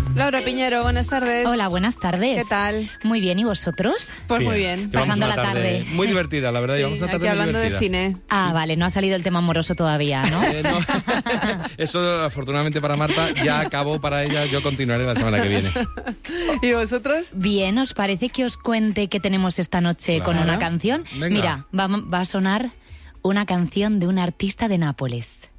Laura Piñero, buenas tardes. Hola, buenas tardes. ¿Qué tal? Muy bien, ¿y vosotros? Pues muy bien. Pasando la tarde. Muy divertida, la verdad. Sí, Llevamos una tarde aquí hablando muy de divertida. cine. Ah, vale, no ha salido el tema amoroso todavía, ¿no? No. Eso, afortunadamente para Marta, ya acabó para ella. Yo continuaré la semana que viene. ¿Y vosotros? Bien, ¿os parece que os cuente qué tenemos esta noche Claro. con una canción? Venga. Mira, va a sonar una canción de un artista de Nápoles.